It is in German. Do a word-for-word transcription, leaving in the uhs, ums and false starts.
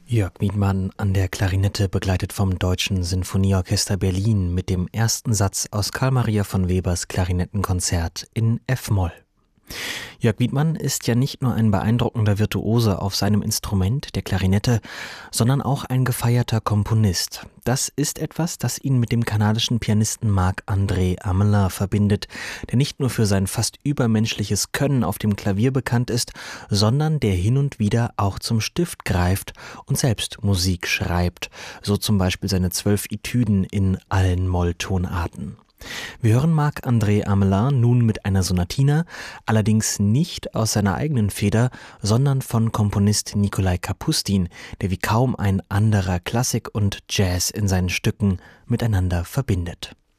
Jörg Wiedmann an der Klarinette, begleitet vom Deutschen Sinfonieorchester Berlin mit dem ersten Satz aus Carl Maria von Webers Klarinettenkonzert in F-Moll. Jörg Wiedmann ist ja nicht nur ein beeindruckender Virtuose auf seinem Instrument, der Klarinette, sondern auch ein gefeierter Komponist. Das ist etwas, das ihn mit dem kanadischen Pianisten Marc-André Amelin verbindet, der nicht nur für sein fast übermenschliches Können auf dem Klavier bekannt ist, sondern der hin und wieder auch zum Stift greift und selbst Musik schreibt, so zum Beispiel seine zwölf Etüden in allen Molltonarten. Wir hören Marc-André Amelin nun mit einer Sonatina, allerdings nicht aus seiner eigenen Feder, sondern von Komponist Nikolai Kapustin, der wie kaum ein anderer Klassik und Jazz in seinen Stücken miteinander verbindet.